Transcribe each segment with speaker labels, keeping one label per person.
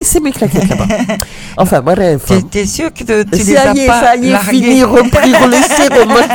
Speaker 1: laisser mes claquettes là-bas. Enfin, bref.
Speaker 2: T'es sûr que tu les
Speaker 1: ça
Speaker 2: as
Speaker 1: y est,
Speaker 2: pas
Speaker 1: ça y est,
Speaker 2: largués?
Speaker 1: fini, repris, relaissé,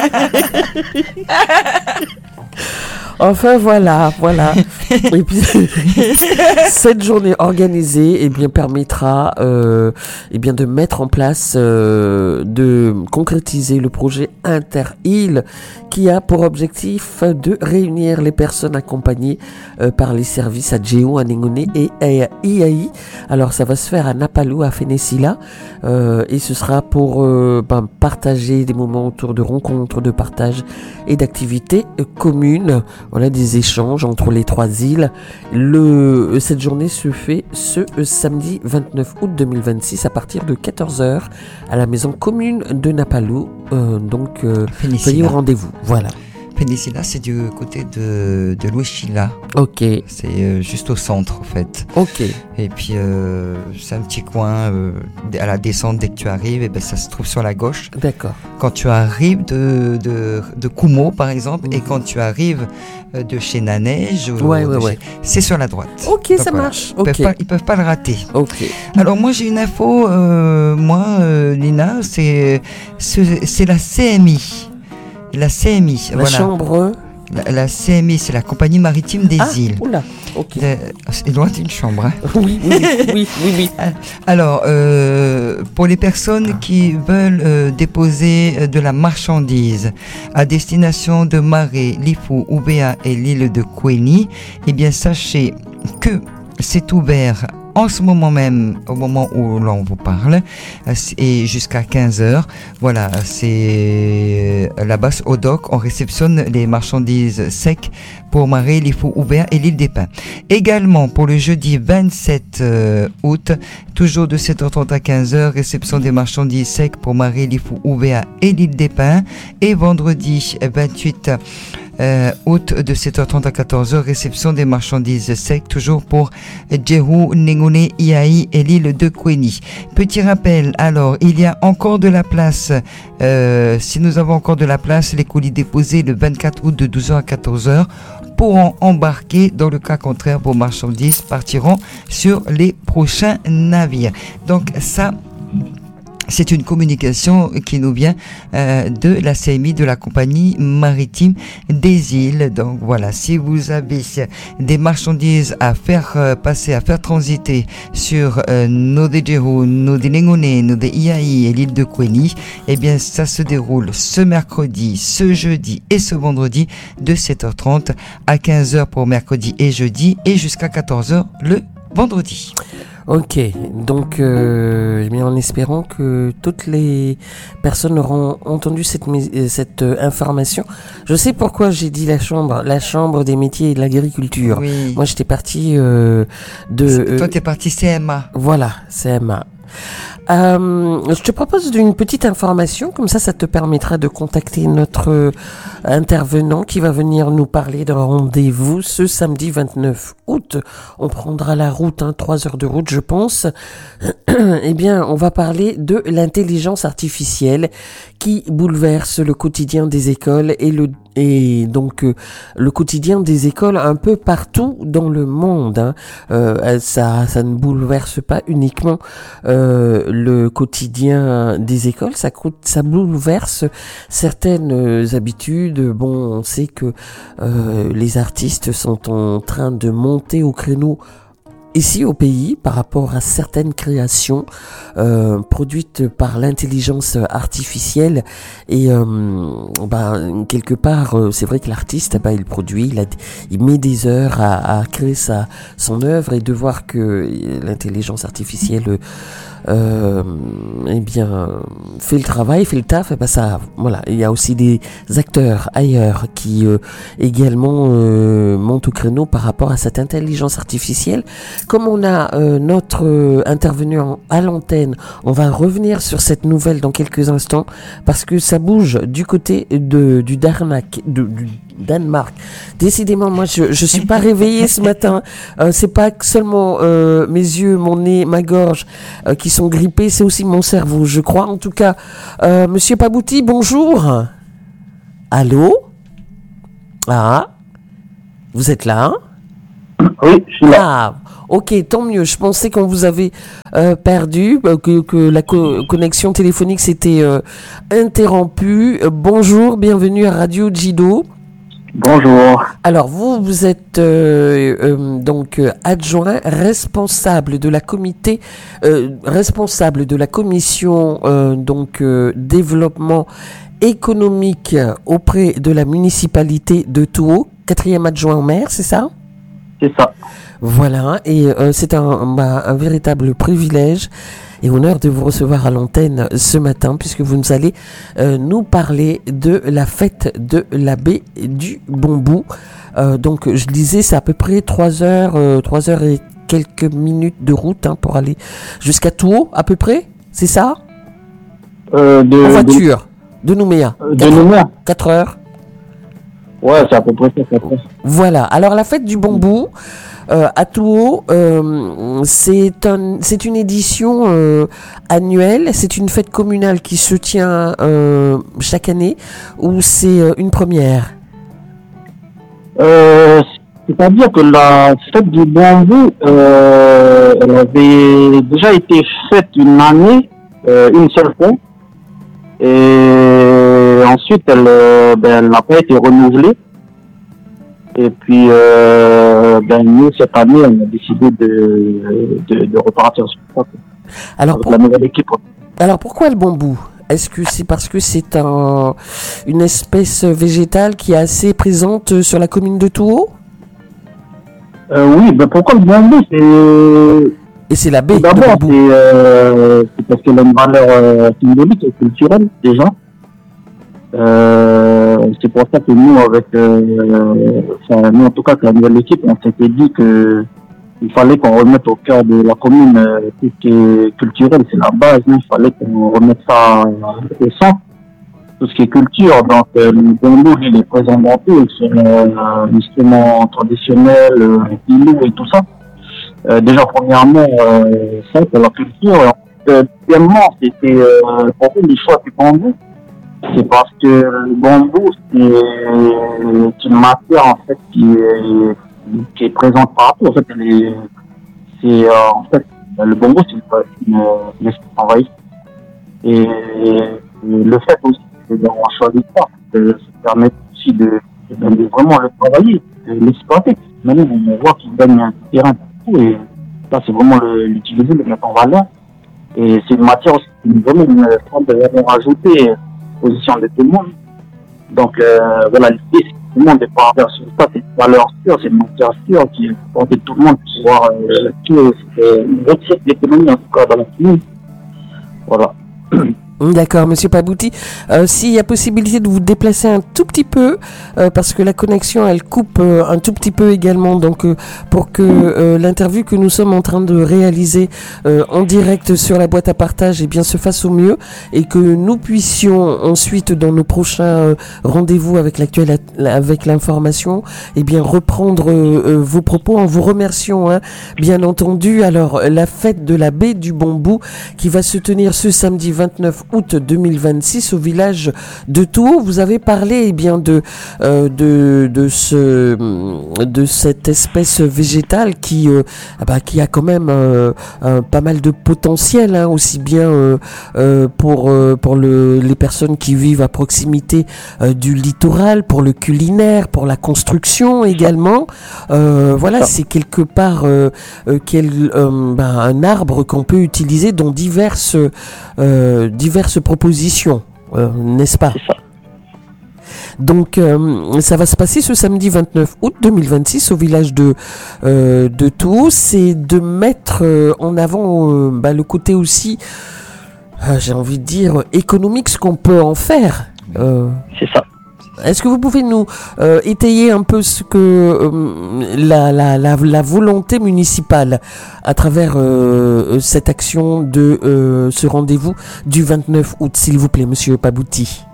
Speaker 1: Enfin, voilà. Et puis, cette journée organisée, permettra, de mettre en place, de concrétiser le projet Inter-Île qui a pour objectif de réunir les personnes accompagnées par les services à Djéou, à Ningone et à Iai. Alors, ça va se faire à Napalou, à Fénécila, et ce sera pour partager des moments autour de rencontres, de partage et d'activités communes. Voilà, des échanges entre les trois îles. Cette journée se fait ce samedi 29 août 2026 à partir de 14h à la maison commune de Napalou. Soyez au rendez-vous. Voilà.
Speaker 2: Péninsula, c'est du côté de Louis-Chila.
Speaker 1: Ok.
Speaker 2: C'est juste au centre, en fait.
Speaker 1: Ok.
Speaker 2: Et puis, c'est un petit coin à la descente. Dès que tu arrives, ça se trouve sur la gauche.
Speaker 1: D'accord.
Speaker 2: Quand tu arrives de Kumo, par exemple, et quand tu arrives de chez Naneige, c'est sur la droite.
Speaker 1: Ok, donc, ça marche.
Speaker 2: Ils peuvent pas le rater.
Speaker 1: Ok.
Speaker 2: Alors, moi, j'ai une info. Lina, c'est la CMI. La CMI,
Speaker 1: chambre.
Speaker 2: La CMI, c'est la compagnie maritime des îles.
Speaker 1: Oula, ok.
Speaker 2: C'est loin d'une chambre. Hein.
Speaker 1: Oui.
Speaker 2: Alors, pour les personnes qui veulent déposer de la marchandise à destination de Maré, Lifou, Oubéa et l'île de Kweni, sachez que c'est ouvert en ce moment même, au moment où l'on vous parle, et jusqu'à 15h. Voilà, c'est là-bas au dock, on réceptionne les marchandises secs pour Maré, Lifou, Oubéa et l'île des Pins. Également, pour le jeudi 27 août, toujours de 7h30 à 15h, réception des marchandises secs pour Maré, Lifou, Oubéa et l'île des Pins. Et vendredi 28 août de 7h30 à 14h, réception des marchandises secs, toujours pour Djéou, Ningone, Iai et l'île de Kweni. Petit rappel, alors, il y a encore de la place. Si nous avons encore de la place, les colis déposés le 24 août de 12h à 14h pourront embarquer. Dans le cas contraire, vos marchandises partiront sur les prochains navires. Donc ça, c'est une communication qui nous vient de la CMI, de la compagnie maritime des îles. Donc voilà, si vous avez des marchandises à faire passer, à faire transiter sur nos de Djéou, nos de Ningone, nos de Iai et l'île de Kweni, ça se déroule ce mercredi, ce jeudi et ce vendredi de 7h30 à 15h pour mercredi et jeudi et jusqu'à 14h le vendredi.
Speaker 1: Ok, donc en espérant que toutes les personnes auront entendu cette information. Je sais pourquoi j'ai dit la chambre des métiers et de l'agriculture.
Speaker 2: Oui.
Speaker 1: Moi j'étais parti
Speaker 2: toi t'es parti CMA.
Speaker 1: Voilà, CMA. Je te propose d'une petite information, comme ça te permettra de contacter notre intervenant qui va venir nous parler d'un rendez-vous ce samedi 29 août. On prendra la route, 3 heures de route je pense. On va parler de l'intelligence artificielle qui bouleverse le quotidien des écoles et le quotidien des écoles un peu partout dans le monde. Ça ne bouleverse pas uniquement le quotidien des écoles, ça bouleverse certaines habitudes. Bon, on sait que les artistes sont en train de monter au créneau ici au pays par rapport à certaines créations produites par l'intelligence artificielle et quelque part c'est vrai que l'artiste il produit, il met des heures à créer son œuvre, et de voir que l'intelligence artificielle fait le travail, fait le taf, il y a aussi des acteurs ailleurs qui également montent au créneau par rapport à cette intelligence artificielle. Comme on a notre intervenant à l'antenne, on va revenir sur cette nouvelle dans quelques instants parce que ça bouge du côté du Danemark. Décidément, moi, je suis pas réveillée ce matin. C'est pas seulement mes yeux, mon nez, ma gorge qui sont grippés, c'est aussi mon cerveau, je crois. En tout cas, Monsieur Pabouti, bonjour. Allô? Ah, vous êtes là?
Speaker 3: Oui, je suis là.
Speaker 1: Ah, Ok, tant mieux. Je pensais qu'on vous avait perdu, que la connexion téléphonique s'était interrompue. Bonjour, bienvenue à Radio Jido.
Speaker 3: Bonjour.
Speaker 1: Alors vous êtes donc adjoint responsable de la commission développement économique auprès de la municipalité de Touo, 4e adjoint au maire, c'est ça?
Speaker 3: C'est ça.
Speaker 1: Voilà, et c'est un véritable privilège et honneur de vous recevoir à l'antenne ce matin, puisque vous nous allez nous parler de la fête de la baie du Bombou. Donc, je disais, c'est à peu près 3 heures et quelques minutes de route pour aller jusqu'à Touo, à peu près, c'est ça? En voiture, de Nouméa.
Speaker 3: De Nouméa.
Speaker 1: 4 heures.
Speaker 3: Ouais, c'est à peu près ça, 4 heures.
Speaker 1: Voilà, alors la fête du Bombou, à Touo, c'est une édition annuelle, c'est une fête communale qui se tient chaque année, ou c'est une première?
Speaker 3: C'est-à-dire que la fête du Bombou, elle avait déjà été faite une année, une seule fois, et ensuite elle n'a pas été renouvelée. Et puis, nous, cette année, on a décidé de repartir sur ça.
Speaker 1: Alors,
Speaker 3: la nouvelle équipe.
Speaker 1: Alors, pourquoi le bambou? Est-ce que c'est parce que c'est une espèce végétale qui est assez présente sur la commune de Touo?
Speaker 3: Oui, pourquoi le bambou?
Speaker 1: Et c'est la baie.
Speaker 3: D'abord, c'est parce qu'elle a une valeur symbolique et culturelle, déjà. C'est pour ça que nous, nous en tout cas, la nouvelle équipe, on s'était dit que il fallait qu'on remette au cœur de la commune tout ce qui est culturel, c'est la base. Il fallait qu'on remette ça au centre, tout ce qui est culture. Donc, le bambou, il est présent dans tout, c'est l'instrument traditionnel, le pilou et tout ça. Déjà, premièrement, ça, c'est la culture. Deuxièmement, c'était pour nous, les choix du bambou. C'est parce que le bambou, c'est une matière en fait qui est présente partout. En fait, le bambou, c'est une espèce envahie. Et le fait aussi d'avoir choisi ça, ça permet aussi de vraiment le travailler, de l'exploiter. Maintenant, on voit qu'il gagne un terrain partout et ça, c'est vraiment l'utiliser, le mettre en valeur. Et c'est une matière aussi, vraiment une forme de valeur ajoutée. Position de tout le monde. Donc voilà, l'idée c'est que tout le monde est pas vers sur ça, c'est une valeur sûre, c'est une matière sûre qui permet de tout le monde de pouvoir une autre type d'économie en tout cas dans la commune. Voilà.
Speaker 1: D'accord, Monsieur Pabouti. S'il y a possibilité de vous déplacer un tout petit peu, parce que la connexion elle coupe un tout petit peu également, donc pour que l'interview que nous sommes en train de réaliser en direct sur la boîte à partage se fasse au mieux et que nous puissions ensuite dans nos prochains rendez-vous avec avec l'information, reprendre vos propos en vous remerciant, bien entendu. Alors la fête de la baie du Bombou qui va se tenir ce samedi 29 août 2026 au village de Touo. Vous avez parlé de cette espèce végétale qui a quand même pas mal de potentiel, aussi bien pour les personnes qui vivent à proximité du littoral, pour le culinaire, pour la construction également. Voilà, c'est quelque part un arbre qu'on peut utiliser dans diverses propositions, n'est-ce pas?
Speaker 3: C'est ça.
Speaker 1: Donc, ça va se passer ce samedi 29 août 2026 au village de Touo. C'est de mettre en avant le côté aussi, j'ai envie de dire, économique, ce qu'on peut en faire.
Speaker 3: C'est ça.
Speaker 1: Est-ce que vous pouvez nous étayer un peu ce que la volonté municipale à travers cette action de ce rendez-vous du 29 août, s'il vous plaît, Monsieur Pabouti?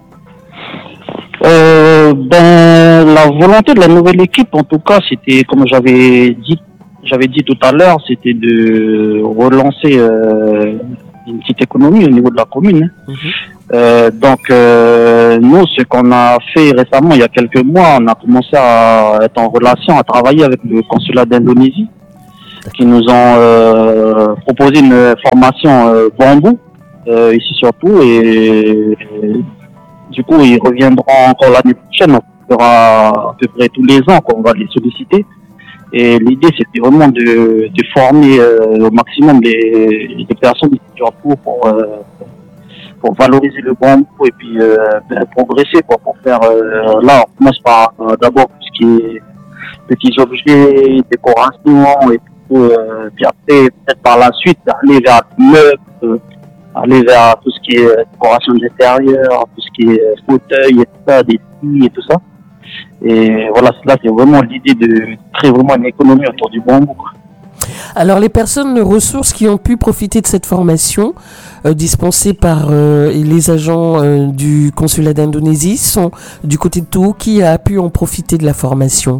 Speaker 3: La volonté de la nouvelle équipe, en tout cas, c'était, comme j'avais dit tout à l'heure, c'était de relancer une petite économie au niveau de la commune. Donc, nous, ce qu'on a fait récemment, il y a quelques mois, on a commencé à être en relation, à travailler avec le consulat d'Indonésie qui nous ont proposé une formation bambou ici surtout, et du coup ils reviendront encore l'année prochaine. On fera à peu près tous les ans qu'on va les solliciter. Et l'idée, c'était vraiment de former au maximum les personnes ici surtout pour valoriser le bambou et puis progresser pour faire là on commence par d'abord tout ce qui est petits objets, décoration et tout, puis après peut-être par la suite aller vers le meuble, aller vers tout ce qui est décoration d'intérieur, tout ce qui est fauteuil et tout ça, des lits et tout ça. Et voilà, là c'est vraiment l'idée de créer vraiment une économie autour du bambou, quoi.
Speaker 1: Alors, les personnes ressources qui ont pu profiter de cette formation dispensée par les agents du consulat d'Indonésie sont du côté de Togo. Qui a pu en profiter de la formation?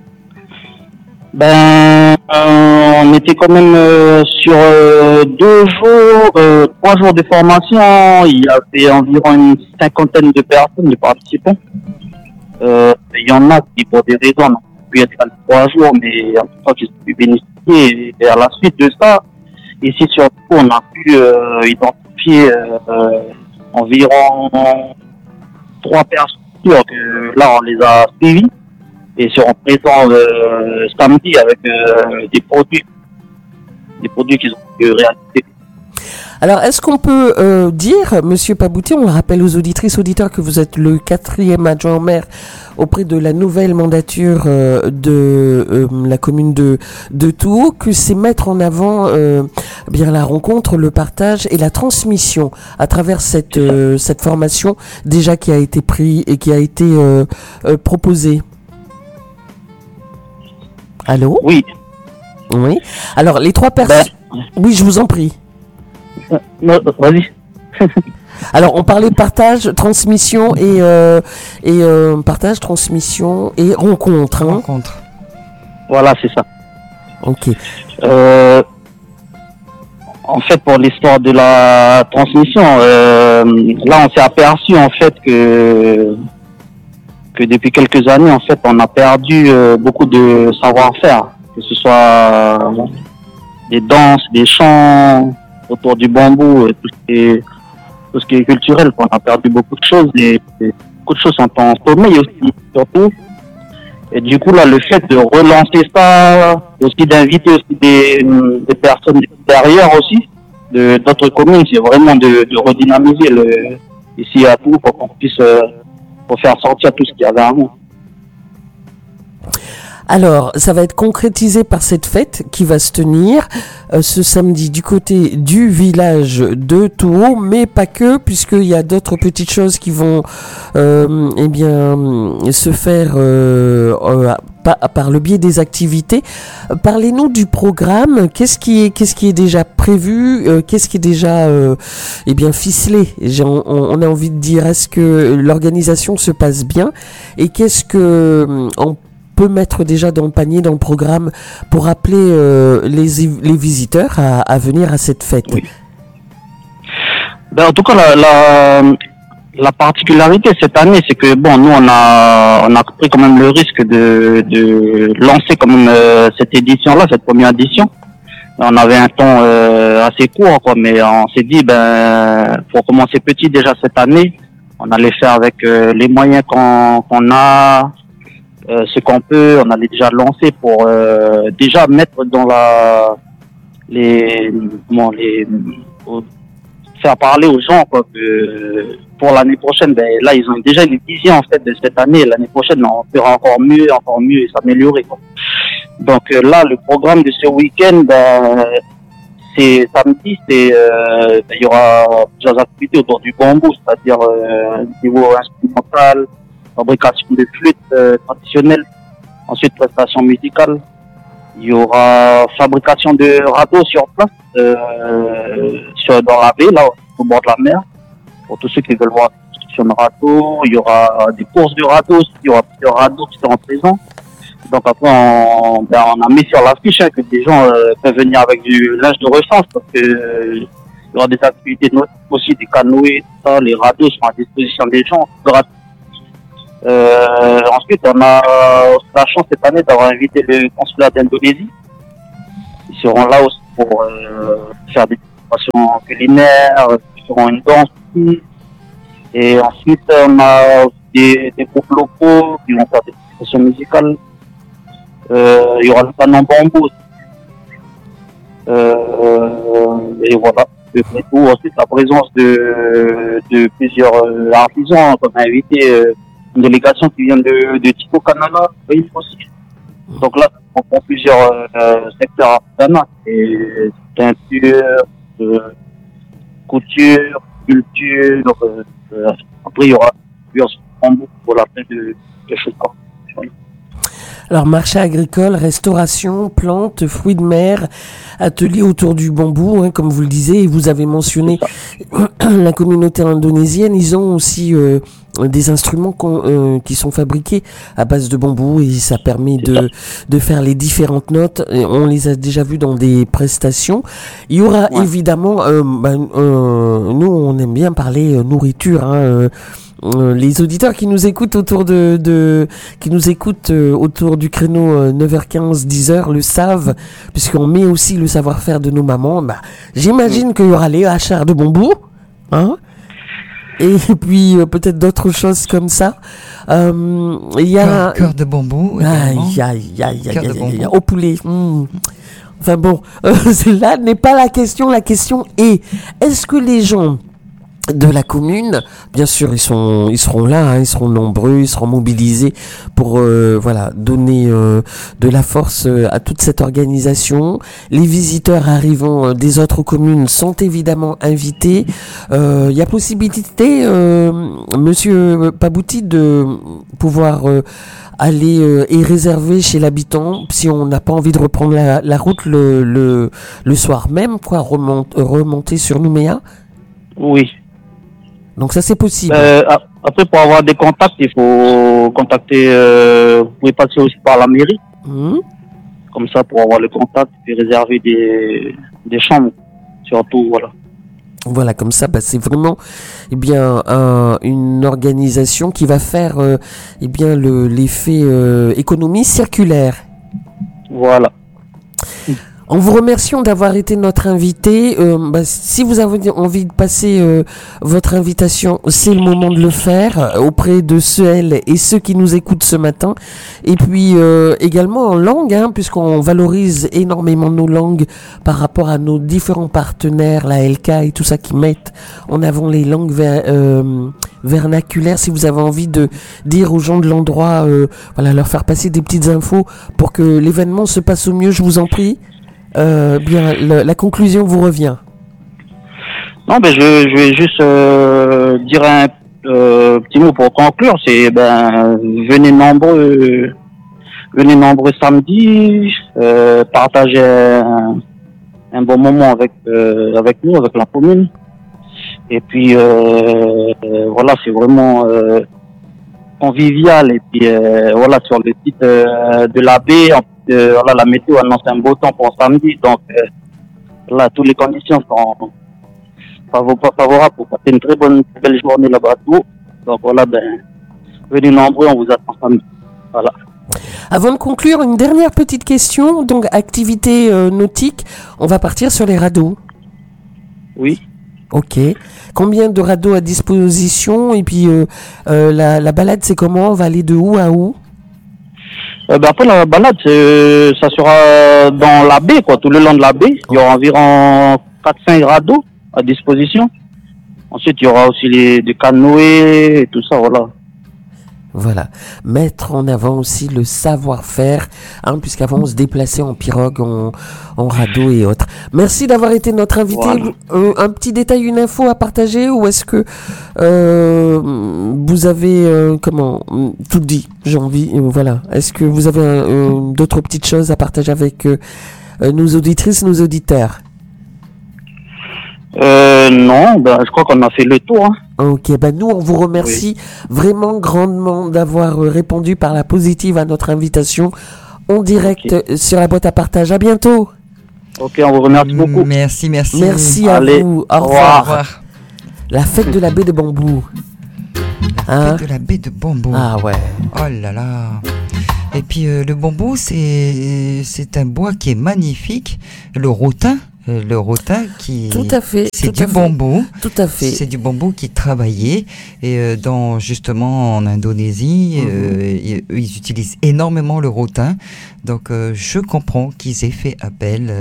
Speaker 3: On était quand même sur 3 jours de formation. Il y avait environ une 50aine de personnes, de participants. Il y en a qui, pour des raisons, n'ont pu être à 3 jours, mais en tout cas, qui ont pu bénéficier. Et à la suite de ça, ici surtout, on a pu identifier environ 3 personnes que là, on les a suivis et seront présents samedi avec des produits qu'ils ont pu réaliser.
Speaker 1: Alors, est-ce qu'on peut dire, Monsieur Pabouty, on le rappelle aux auditrices, auditeurs, que vous êtes le 4e adjoint au maire auprès de la nouvelle mandature de la commune de Tours, que c'est mettre en avant bien la rencontre, le partage et la transmission à travers cette formation déjà qui a été prise et qui a été proposée. Allô?
Speaker 3: Oui.
Speaker 1: Oui. Alors, les 3 personnes... Oui, je vous en prie.
Speaker 3: Non, vas-y.
Speaker 1: Alors, on parlait de partage, transmission et partage, transmission et rencontre. Hein.
Speaker 2: Rencontre.
Speaker 3: Voilà, c'est ça.
Speaker 1: Ok.
Speaker 3: En fait, pour l'histoire de la transmission, là, on s'est aperçu en fait que depuis quelques années, en fait, on a perdu beaucoup de savoir-faire, que ce soit des danses, des chants autour du bambou, et tout ce qui est culturel. On a perdu beaucoup de choses et beaucoup de choses sont en sommeil aussi, surtout. Et du coup, là, le fait de relancer ça, aussi d'inviter aussi des personnes extérieures aussi, d'autres communes, c'est vraiment de redynamiser ici à Tours pour qu'on puisse pour faire sortir tout ce qu'il y avait avant.
Speaker 1: Alors, ça va être concrétisé par cette fête qui va se tenir ce samedi du côté du village de Tours, mais pas que, puisqu'il y a d'autres petites choses qui vont se faire par le biais des activités. Parlez-nous du programme. Qu'est-ce qui est déjà prévu, qu'est-ce qui est déjà ficelé. On a envie de dire, est-ce que l'organisation se passe bien et qu'est-ce que on peut mettre déjà dans le panier, dans le programme, pour appeler les visiteurs à venir à cette fête.
Speaker 3: Oui. En tout cas, la particularité cette année, c'est que nous on a pris quand même le risque de lancer quand même cette édition-là, cette première édition. On avait un temps assez court, quoi, mais on s'est dit pour commencer petit déjà cette année, on allait faire avec les moyens qu'on a. Ce qu'on peut, on allait déjà lancer pour déjà mettre dans faire parler aux gens, quoi, que pour l'année prochaine, là ils ont déjà une vision en fait de cette année. L'année prochaine, on fera encore mieux et s'améliorer, quoi. Donc là, le programme de ce week-end, c'est samedi, il y aura plusieurs activités autour du bambou, c'est-à-dire niveau instrumental, fabrication de flûtes traditionnelles, ensuite prestation musicale. Il y aura fabrication de radeaux sur place, dans la baie, là, au bord de la mer, pour tous ceux qui veulent voir la construction de radeaux. Il y aura des courses de radeaux, il y aura plusieurs radeaux qui seront présents. Donc après, on a mis sur l'affiche que des gens peuvent venir avec du linge de rechange, parce que il y aura des activités aussi, des canoës, tout ça. Les radeaux sont à disposition des gens gratuits. Ensuite, on a la chance cette année d'avoir invité le consulat d'Indonésie. Ils seront là aussi pour faire des démonstrations culinaires, ils feront une danse aussi. Et ensuite, on a des groupes locaux qui vont faire des démonstrations musicales. Il y aura le canon bambou aussi. Et voilà. Et tout, ensuite, la présence de plusieurs artisans, comme invité, une délégation qui vient de Tico Canada, oui, aussi. Donc là, on prend plusieurs secteurs artisanaux, et teinture, couture, culture, après il y aura plusieurs bambous pour la fin de choses comme ça.
Speaker 1: Alors, marché agricole, restauration, plantes, fruits de mer, atelier autour du bambou, comme vous le disiez, et vous avez mentionné la communauté indonésienne. Ils ont aussi des instruments qui sont fabriqués à base de bambou, et ça permet de faire les différentes notes. Et on les a déjà vus dans des prestations. Il y aura évidemment, nous on aime bien parler nourriture, les auditeurs qui nous écoutent autour autour du créneau 9h15 10h le savent, puisqu'on met aussi le savoir-faire de nos mamans. J'imagine qu'il y aura les hachars de bambou, et puis peut-être d'autres choses comme ça. Il y a
Speaker 2: cœur de bambou,
Speaker 1: au poulet. Enfin bon, là n'est pas la question. La question est, est-ce que les gens de la commune, bien sûr, ils seront là, ils seront nombreux, ils seront mobilisés pour donner de la force à toute cette organisation. Les visiteurs arrivant des autres communes sont évidemment invités. Il y a possibilité, Monsieur Pabouti, de pouvoir aller et réserver chez l'habitant si on n'a pas envie de reprendre la route le soir même, remonter sur Nouméa.
Speaker 3: Oui.
Speaker 1: Donc ça c'est possible.
Speaker 3: Après, pour avoir des contacts, il faut contacter, vous pouvez passer aussi par la mairie. Comme ça, pour avoir le contact et réserver des chambres, surtout, voilà.
Speaker 1: Voilà, comme ça, c'est vraiment, une organisation qui va faire, l'effet économie circulaire.
Speaker 3: Voilà.
Speaker 1: En vous remerciant d'avoir été notre invité. Si vous avez envie de passer votre invitation, c'est le moment de le faire auprès de celles et ceux qui nous écoutent ce matin. Et puis également en langue, puisqu'on valorise énormément nos langues par rapport à nos différents partenaires, la LK et tout ça, qui mettent en avant les langues vernaculaires. Si vous avez envie de dire aux gens de l'endroit, leur faire passer des petites infos pour que l'événement se passe au mieux, je vous en prie. La conclusion vous revient.
Speaker 3: Non, je vais juste dire un petit mot pour conclure. C'est venez nombreux samedi, partager un bon moment avec nous, avec la commune. Et puis c'est vraiment convivial. Et puis sur le site de la baie. La météo annonce un beau temps pour samedi, donc toutes les conditions sont favorables pour passer une très belle journée là-bas. Donc venez nombreux, on vous attend samedi. Voilà.
Speaker 1: Avant de conclure, une dernière petite question. Donc, activité nautique, on va partir sur les radeaux.
Speaker 3: Oui.
Speaker 1: Ok. Combien de radeaux à disposition? Et puis la balade, c'est comment? On va aller de où à où?
Speaker 3: Après la balade, ça sera dans la baie, tout le long de la baie. Il y aura environ 4-5 radeaux à disposition. Ensuite, il y aura aussi des canoës et tout ça, voilà.
Speaker 1: Voilà, mettre en avant aussi le savoir-faire, puisqu'avant on se déplaçait en pirogue, en radeau et autres. Merci d'avoir été notre invité. Voilà. Un petit détail, une info à partager, ou est-ce que vous avez tout dit, j'ai envie, voilà. Est-ce que vous avez d'autres petites choses à partager avec nos auditrices, nos auditeurs?
Speaker 3: Non, je crois qu'on a fait le tour.
Speaker 1: Ok, nous on vous remercie vraiment grandement d'avoir répondu par la positive à notre invitation en direct sur la boîte à partage. À bientôt.
Speaker 3: Ok, on vous remercie beaucoup.
Speaker 2: Merci.
Speaker 1: Merci à vous. Au revoir. La fête de la baie de bambou.
Speaker 2: La fête de la baie de bambou.
Speaker 1: Ah ouais.
Speaker 2: Oh là là. Et puis le bambou, c'est un bois qui est magnifique. Le rotin qui
Speaker 1: Tout à fait.
Speaker 2: c'est
Speaker 1: tout
Speaker 2: du
Speaker 1: à fait.
Speaker 2: bambou.
Speaker 1: Tout à fait.
Speaker 2: C'est du bambou qui est travaillé et justement en Indonésie, ils utilisent énormément le rotin. Donc je comprends qu'ils aient fait appel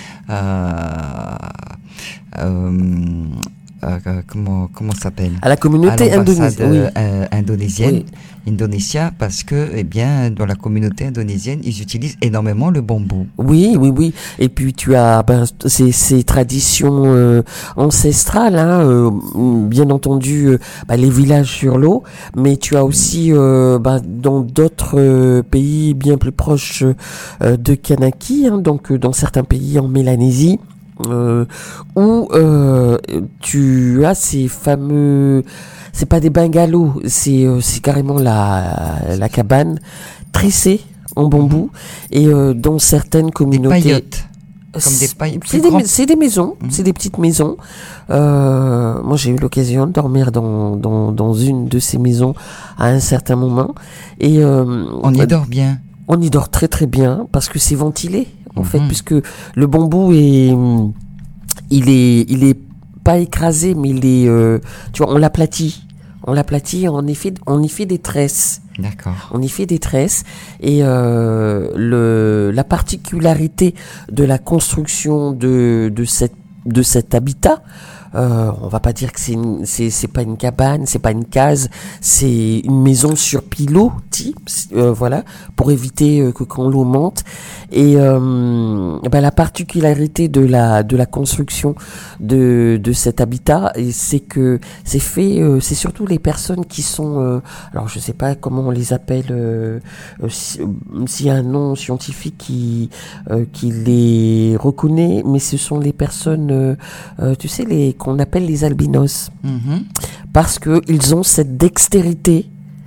Speaker 2: comment ça s'appelle,
Speaker 1: À la communauté
Speaker 2: à l'ambassade
Speaker 1: indonésienne.
Speaker 2: indonésienne,
Speaker 1: Oui.
Speaker 2: Indonesia, parce que dans la communauté indonésienne, ils utilisent énormément le bambou.
Speaker 1: Oui. Et puis tu as ces traditions ancestrales, bien entendu, les villages sur l'eau, mais tu as aussi dans d'autres pays bien plus proches de Kanaki, donc dans certains pays en Mélanésie. Où tu as ces fameux, c'est pas des bungalows, c'est carrément la cabane tressée en bambou et dans certaines communautés.
Speaker 2: Des paillotes. Comme des paillotes.
Speaker 1: C'est des maisons, c'est des petites maisons. Moi, j'ai eu l'occasion de dormir dans une de ces maisons à un certain moment et
Speaker 2: on y dort bien.
Speaker 1: On y dort très très bien parce que c'est ventilé. En fait, puisque le bambou il est pas écrasé, mais il est, tu vois, on l'aplatit, on y fait des tresses.
Speaker 2: D'accord.
Speaker 1: On y fait des tresses et la particularité de la construction de cet habitat. On va pas dire que c'est pas une cabane, c'est pas une case, c'est une maison sur pilotis, voilà, pour éviter que quand l'eau monte. Et la particularité de la construction de cet habitat, c'est que c'est fait, c'est surtout les personnes qui sont, alors je sais pas comment on les appelle, s'il y a un nom scientifique qui les reconnaît, mais ce sont les personnes, tu sais, qu'on appelle les albinos, parce que ils ont cette dextérité,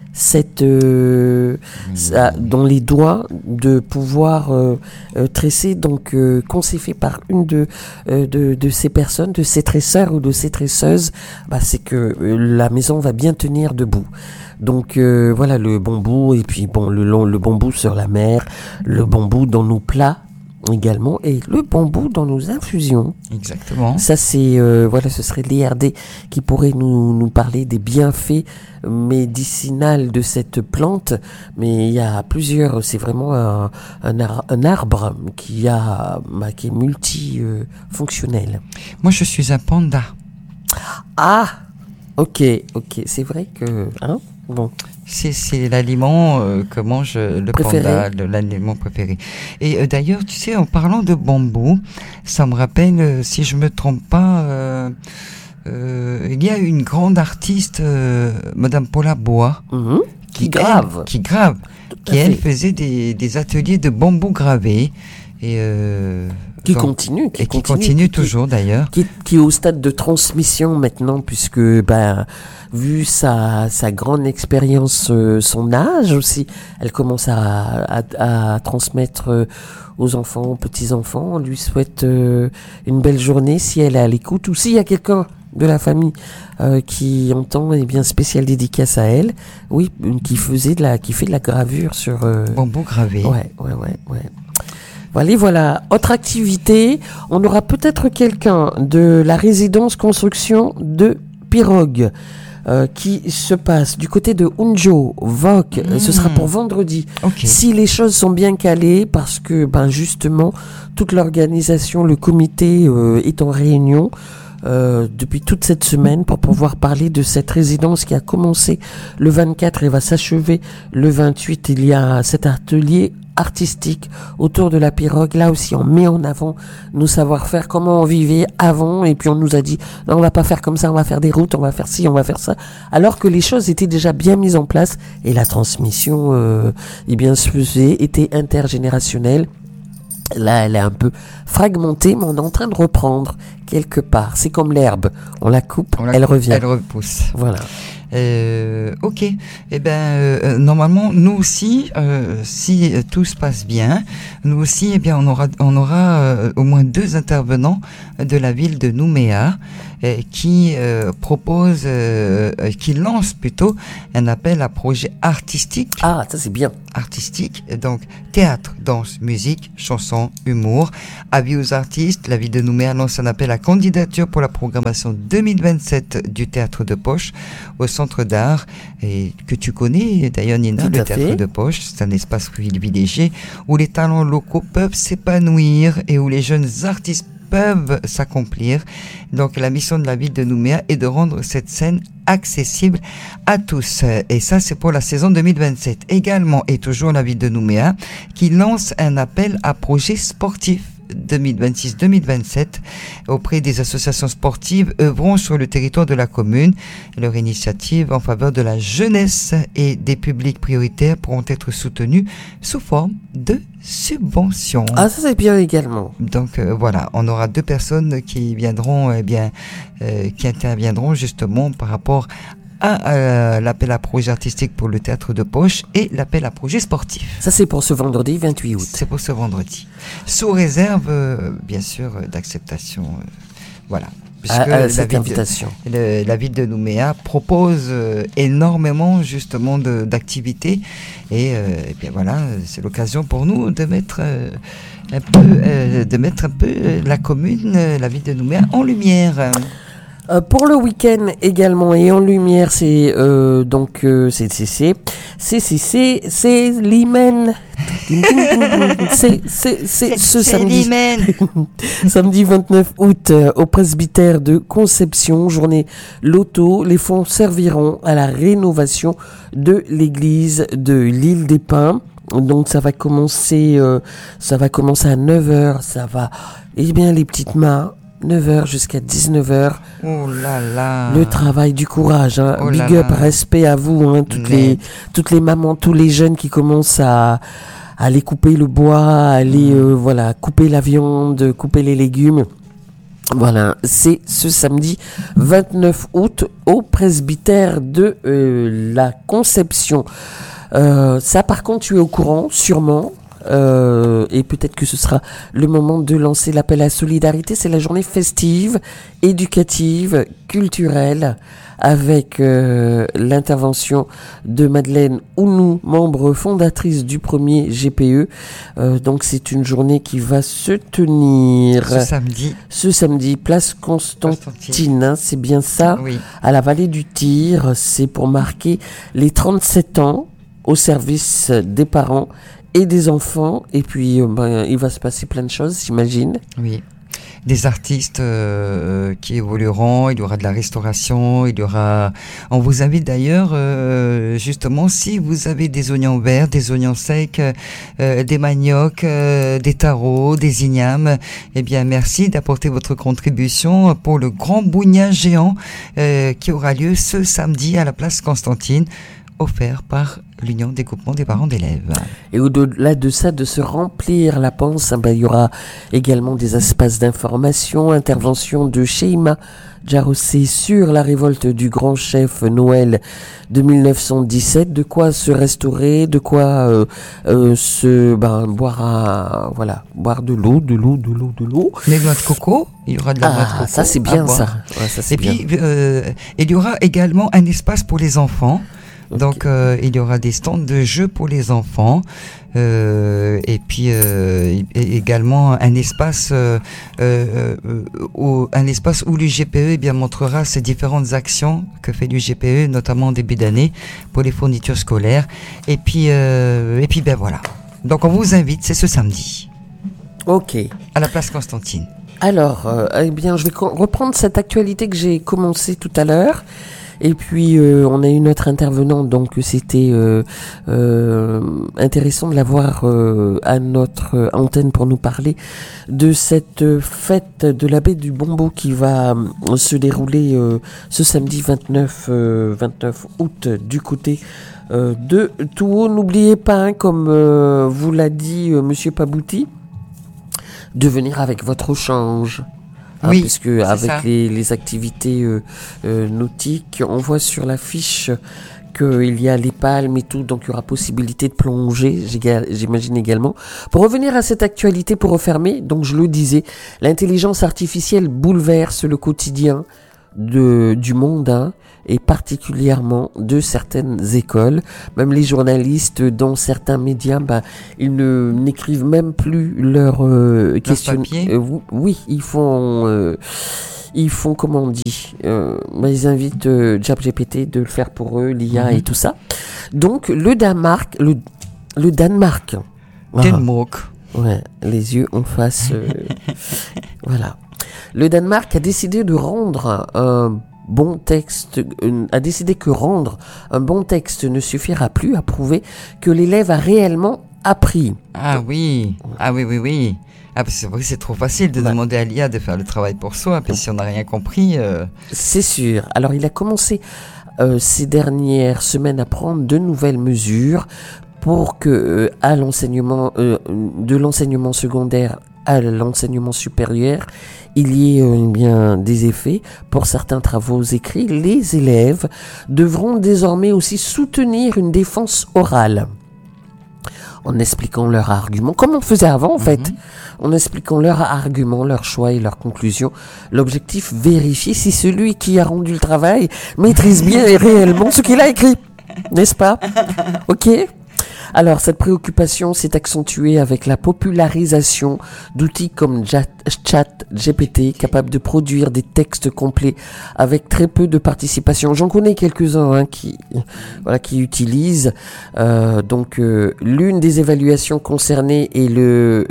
Speaker 1: dans les doigts de pouvoir tresser. Donc quand c'est fait par une de ces personnes, de ces tresseurs ou de ces tresseuses, c'est que la maison va bien tenir debout. Donc voilà, le bambou, et puis bon, le bambou sur la mer, le bambou dans nos plats également, et le bambou dans nos infusions.
Speaker 2: Exactement.
Speaker 1: Ça, c'est ce serait l'IRD qui pourrait nous parler des bienfaits médicinaux de cette plante, mais il y a plusieurs. C'est vraiment un arbre qui est multifonctionnel.
Speaker 2: Moi, je suis un panda.
Speaker 1: Ah, ok, c'est vrai que bon.
Speaker 2: C'est l'aliment que mange le
Speaker 1: préféré.
Speaker 2: panda, l'aliment préféré. Et d'ailleurs, tu sais, en parlant de bambou, ça me rappelle, si je me trompe pas, il y a une grande artiste, Madame Paula Bois, qui grave, qui elle faisait des ateliers de bambou gravé et
Speaker 1: qui continue
Speaker 2: toujours d'ailleurs,
Speaker 1: qui est au stade de transmission maintenant, puisque vu sa grande expérience, son âge aussi, elle commence à transmettre aux enfants, aux petits-enfants. On lui souhaite une belle journée si elle est à l'écoute, ou s'il y a quelqu'un de la famille qui entend, spéciale dédicace à elle, oui, qui fait de la gravure sur
Speaker 2: bambou gravé.
Speaker 1: Ouais. Voilà. Autre activité, on aura peut-être quelqu'un de la résidence construction de Pirogue qui se passe du côté de Unjo, Vok. Ce sera pour vendredi.
Speaker 2: Okay.
Speaker 1: Si les choses sont bien calées, parce que justement toute l'organisation, le comité est en réunion depuis toute cette semaine pour pouvoir parler de cette résidence qui a commencé le 24 et va s'achever le 28. Il y a cet atelier artistique autour de la pirogue. Là aussi, on met en avant nos savoir-faire, comment on vivait avant, et puis on nous a dit non, on va pas faire comme ça, on va faire des routes, on va faire ci, on va faire ça, alors que les choses étaient déjà bien mises en place et la transmission se faisait, était intergénérationnelle. Là, elle est un peu fragmentée, mais on est en train de reprendre quelque part. C'est comme l'herbe, on la coupe, elle revient.
Speaker 2: Elle repousse.
Speaker 1: Voilà.
Speaker 2: Ok. Eh ben, normalement, nous aussi, si tout se passe bien, nous aussi, eh bien, on aura au moins 2 intervenants de la ville de Nouméa qui proposent, qui lancent plutôt un appel à projet artistique.
Speaker 1: Ah, ça c'est bien.
Speaker 2: Artistique, donc théâtre, danse, musique, chanson, humour. Avis aux artistes, la ville de Nouméa lance un appel à candidature pour la programmation 2027 du théâtre de poche au centre d'art, et que tu connais d'ailleurs, Nina. Le théâtre de poche, c'est un espace privilégié où les talents locaux peuvent s'épanouir et où les jeunes artistes peuvent s'accomplir. Donc la mission de la ville de Nouméa est de rendre cette scène accessible à tous. Et ça, c'est pour la saison 2027. Également, et toujours la ville de Nouméa, qui lance un appel à projets sportifs 2026-2027 auprès des associations sportives œuvrant sur le territoire de la commune. Leur initiative en faveur de la jeunesse et des publics prioritaires pourront être soutenues sous forme de subventions.
Speaker 1: Ah, ça c'est bien également.
Speaker 2: Donc voilà, on aura 2 personnes qui viendront, qui interviendront justement par rapport à l'appel à projet artistique pour le théâtre de poche et l'appel à projet sportif.
Speaker 1: Ça c'est pour ce vendredi 28 août.
Speaker 2: C'est pour ce vendredi. Sous réserve, bien sûr, d'acceptation. Voilà.
Speaker 1: Cette invitation.
Speaker 2: La ville de Nouméa propose énormément justement d'activités et bien voilà, c'est l'occasion pour nous de mettre un peu la commune, la ville de Nouméa en lumière.
Speaker 1: Pour le week-end également et en lumière, c'est l'Imen. C'est ce samedi. Samedi 29 août au presbytère de Conception, journée loto. Les fonds serviront à la rénovation de l'église de l'Île des Pins. Donc ça va commencer à 9h, ça va, eh bien les petites mains, 9h jusqu'à 19h.
Speaker 2: Oh là là.
Speaker 1: Le travail du courage, hein.
Speaker 2: Oh
Speaker 1: Big up, respect à vous, hein. Toutes les mamans, tous les jeunes qui commencent à aller couper le bois, à aller, couper la viande, couper les légumes. Voilà, c'est ce samedi 29 août au presbytère de la Conception. Ça, par contre, tu es au courant, sûrement. Et peut-être que ce sera le moment de lancer l'appel à solidarité. C'est la journée festive, éducative, culturelle, avec l'intervention de Madeleine Ounou, membre fondatrice du premier GPE. Donc c'est une journée qui va se tenir ce samedi, place Constantine, hein, c'est bien ça,
Speaker 2: oui.
Speaker 1: À la vallée du Tir. C'est pour marquer les 37 ans au service des parents et des enfants, et puis il va se passer plein de choses, j'imagine.
Speaker 2: Oui, des artistes qui évolueront, il y aura de la restauration, on vous invite d'ailleurs, justement, si vous avez des oignons verts, des oignons secs, des maniocs, des tarots, des ignames, eh bien merci d'apporter votre contribution pour le grand bougna géant qui aura lieu ce samedi à la place Constantine, offert par l'Union des groupements des parents d'élèves.
Speaker 1: Et au-delà de ça, de se remplir la panse, il y aura également des espaces d'information, intervention de Sheima Jarossé sur la révolte du grand chef Noël de 1917, de quoi se restaurer, de quoi boire de l'eau.
Speaker 2: Les noix de coco, il y aura de la noix de coco.
Speaker 1: Ça c'est bien ça. Ouais, ça c'est
Speaker 2: et
Speaker 1: bien.
Speaker 2: Puis il y aura également un espace pour les enfants.
Speaker 1: Okay.
Speaker 2: Donc il y aura des stands de jeux pour les enfants et puis également un espace où le GPE montrera ses différentes actions que fait le GPE, notamment en début d'année pour les fournitures scolaires et puis voilà. Donc on vous invite, c'est ce samedi.
Speaker 1: Ok.
Speaker 2: À la place Constantine.
Speaker 1: Alors je vais reprendre cette actualité que j'ai commencé tout à l'heure. Et puis on a eu notre intervenant, donc c'était intéressant de l'avoir à notre antenne pour nous parler de cette fête de la baie du Bombo qui va se dérouler ce samedi 29 août du côté de Touault. N'oubliez pas, comme vous l'a dit Monsieur Pabouti, de venir avec votre change.
Speaker 2: Oui,
Speaker 1: puisque
Speaker 2: c'est
Speaker 1: avec
Speaker 2: ça.
Speaker 1: les activités nautiques, on voit sur l'affiche qu'il y a les palmes et tout, donc il y aura possibilité de plonger, j'imagine également. Pour revenir à cette actualité, pour refermer, donc je le disais, l'intelligence artificielle bouleverse le quotidien du monde, hein, et particulièrement de certaines écoles. Même les journalistes dans certains médias, ils n'écrivent même plus leurs questions.
Speaker 2: papier.
Speaker 1: Oui, ils font comment on dit, ils invitent ChatGPT de le faire pour eux, l'IA et tout ça. Donc le Danemark, le Danemark.
Speaker 2: Denmark.
Speaker 1: Ouais, les yeux en face. Voilà. Le Danemark a décidé de rendre un bon texte, a décidé que rendre un bon texte ne suffira plus à prouver que l'élève a réellement appris.
Speaker 2: Ah oui. Ah oui, oui, oui. Ah, parce que c'est vrai que c'est trop facile de demander à l'IA de faire le travail pour soi, puis si on n'a rien compris...
Speaker 1: C'est sûr. Alors, il a commencé ces dernières semaines à prendre de nouvelles mesures pour que à l'enseignement, de l'enseignement secondaire à l'enseignement supérieur, il y ait bien des effets. Pour certains travaux écrits, les élèves devront désormais aussi soutenir une défense orale, en expliquant leurs arguments, comme on faisait avant en fait, en expliquant leurs arguments, leurs choix et leurs conclusions. L'objectif, vérifier si celui qui a rendu le travail maîtrise bien et réellement ce qu'il a écrit, n'est-ce pas? Ok. Alors, cette préoccupation s'est accentuée avec la popularisation d'outils comme ChatGPT, capable de produire des textes complets avec très peu de participation. J'en connais quelques-uns qui utilisent. L'une des évaluations concernées est le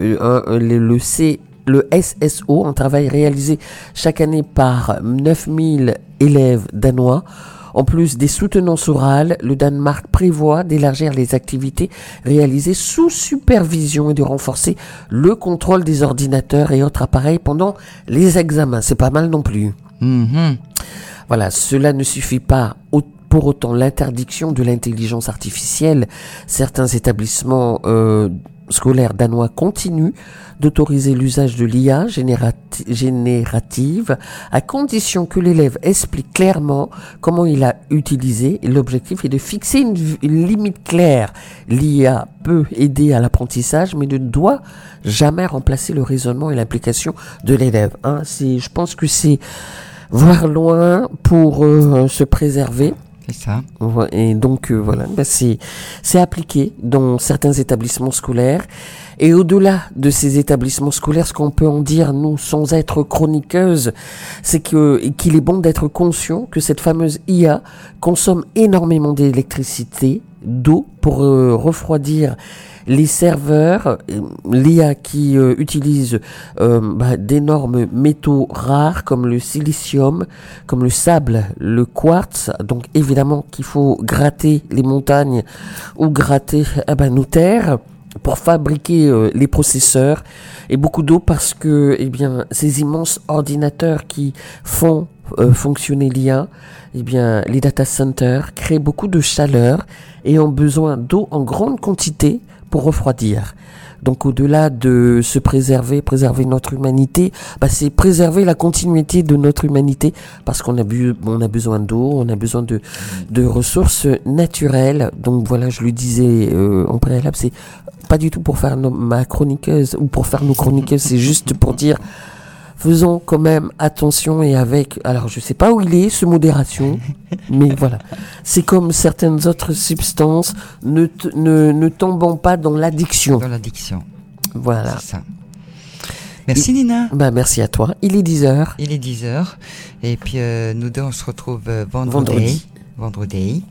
Speaker 1: SSO, un travail réalisé chaque année par 9000 élèves danois. En plus des soutenances orales, le Danemark prévoit d'élargir les activités réalisées sous supervision et de renforcer le contrôle des ordinateurs et autres appareils pendant les examens. C'est pas mal non plus. Voilà, cela ne suffit pas. Pour autant, l'interdiction de l'intelligence artificielle, certains établissements scolaires danois continuent d'autoriser l'usage de l'IA générative à condition que l'élève explique clairement comment il a utilisé. L'objectif est de fixer une limite claire. L'IA peut aider à l'apprentissage, mais ne doit jamais remplacer le raisonnement et l'application de l'élève. Je pense que c'est voir loin pour se préserver.
Speaker 2: C'est ça.
Speaker 1: Et donc c'est appliqué dans certains établissements scolaires. Et au-delà de ces établissements scolaires, ce qu'on peut en dire, nous, sans être chroniqueuse, c'est qu'il est bon d'être conscient que cette fameuse IA consomme énormément d'électricité, d'eau pour refroidir les serveurs. L'IA qui utilise d'énormes métaux rares comme le silicium, comme le sable, le quartz. Donc évidemment qu'il faut gratter les montagnes ou gratter nos terres pour fabriquer les processeurs, et beaucoup d'eau parce que ces immenses ordinateurs qui font fonctionner l'IA, les data centers créent beaucoup de chaleur et ont besoin d'eau en grande quantité pour refroidir. Donc au-delà de se préserver notre humanité, c'est préserver la continuité de notre humanité, parce qu'on a besoin d'eau, on a besoin de ressources naturelles. Donc voilà, je le disais en préalable, c'est pas du tout pour faire ma chroniqueuse ou pour faire nos chroniqueuses, c'est juste pour dire faisons quand même attention et avec, alors je sais pas où il est, ce modération, mais voilà. C'est comme certaines autres substances, ne tombons pas dans l'addiction.
Speaker 2: Dans l'addiction.
Speaker 1: Voilà.
Speaker 2: C'est ça. Merci Nina.
Speaker 1: Merci à toi. Il est 10h.
Speaker 2: Il est 10h. Et puis nous deux, on se retrouve vendredi. Vendredi.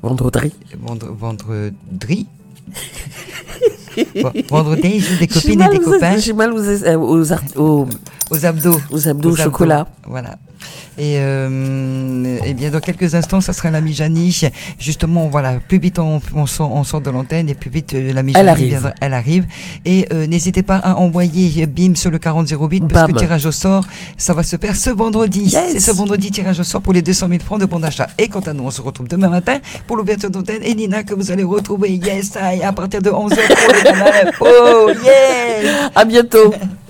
Speaker 2: Vendredi, je joue des copines et des copains.
Speaker 1: J'ai mal aux abdos. Aux abdos au chocolat.
Speaker 2: Voilà. Et bien dans quelques instants, ça sera l'amie Janie. Justement, voilà, plus vite on sort de l'antenne et plus vite l'amie Janie elle arrive. Et n'hésitez pas à envoyer BIM sur le 4008 parce que tirage au sort, ça va se faire ce vendredi. Yes. C'est ce vendredi, tirage au sort pour les 200 000 francs de bon d'achat. Et quant à nous, on se retrouve demain matin pour l'ouverture d'antenne. Et Nina, que vous allez retrouver, à partir de 11h pour le canal. Oh, yes!
Speaker 1: À bientôt!